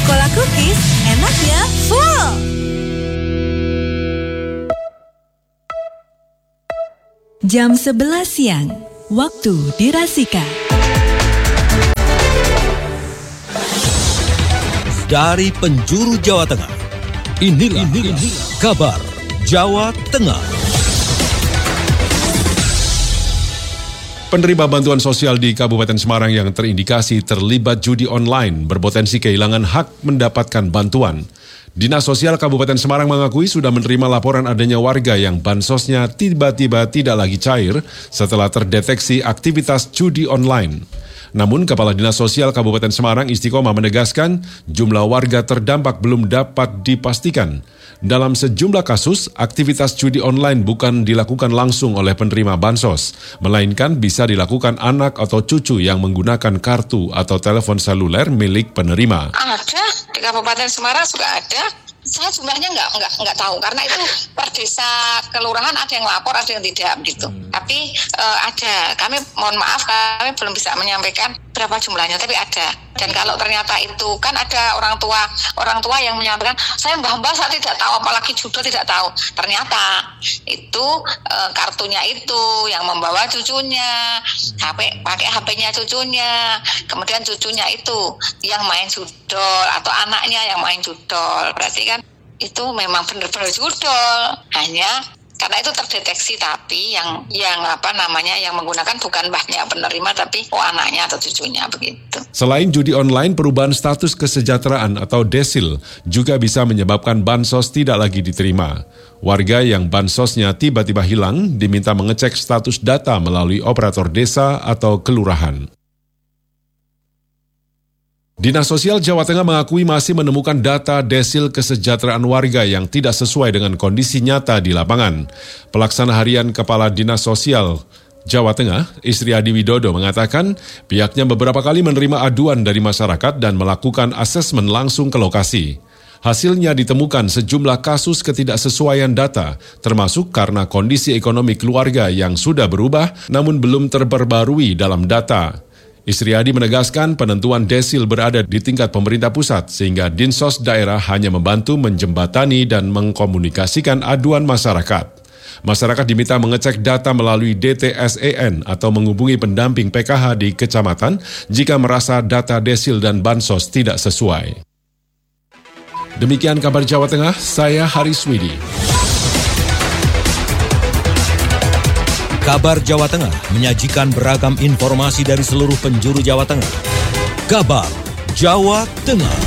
Coca-Cola Cookies, enaknya full. Jam 11 siang, waktu di Rasika. Dari penjuru Jawa Tengah, inilah kabar Jawa Tengah. Penerima bantuan sosial di Kabupaten Semarang yang terindikasi terlibat judi online berpotensi kehilangan hak mendapatkan bantuan. Dinas Sosial Kabupaten Semarang mengakui sudah menerima laporan adanya warga yang bansosnya tiba-tiba tidak lagi cair setelah terdeteksi aktivitas judi online. Namun Kepala Dinas Sosial Kabupaten Semarang Istiqomah menegaskan jumlah warga terdampak belum dapat dipastikan. Dalam sejumlah kasus, aktivitas judi online bukan dilakukan langsung oleh penerima bansos, melainkan bisa dilakukan anak atau cucu yang menggunakan kartu atau telepon seluler milik penerima. Ada, di Kabupaten Semarang juga ada. Saya jumlahnya nggak tahu karena itu per desa kelurahan ada yang lapor, ada yang tidak gitu. Tapi ada. Kami mohon maaf kami belum bisa menyampaikan berapa jumlahnya, tapi ada. Dan kalau ternyata itu kan ada orang tua yang menyampaikan, saya mbah saya tidak tahu, apalagi judul tidak tahu. Ternyata itu kartunya itu yang membawa cucunya, pakai HP-nya cucunya, kemudian cucunya itu yang main judol atau anaknya yang main judol. Berarti kan itu memang benar-benar judol, hanya karena itu terdeteksi, tapi yang menggunakan bukan mbahnya penerima, tapi anaknya atau cucunya begitu. Selain judi online, perubahan status kesejahteraan atau desil juga bisa menyebabkan bansos tidak lagi diterima. Warga yang bansosnya tiba-tiba hilang diminta mengecek status data melalui operator desa atau kelurahan. Dinas Sosial Jawa Tengah mengakui masih menemukan data desil kesejahteraan warga yang tidak sesuai dengan kondisi nyata di lapangan. Pelaksana Harian Kepala Dinas Sosial Jawa Tengah, Istri Adi Widodo mengatakan pihaknya beberapa kali menerima aduan dari masyarakat dan melakukan asesmen langsung ke lokasi. Hasilnya ditemukan sejumlah kasus ketidaksesuaian data, termasuk karena kondisi ekonomi keluarga yang sudah berubah namun belum terperbarui dalam data. Istri Adi menegaskan penentuan desil berada di tingkat pemerintah pusat sehingga Dinsos daerah hanya membantu menjembatani dan mengkomunikasikan aduan masyarakat. Masyarakat diminta mengecek data melalui DTSEN atau menghubungi pendamping PKH di kecamatan jika merasa data desil dan bansos tidak sesuai. Demikian kabar Jawa Tengah, saya Haris Widi. Kabar Jawa Tengah menyajikan beragam informasi dari seluruh penjuru Jawa Tengah. Kabar Jawa Tengah.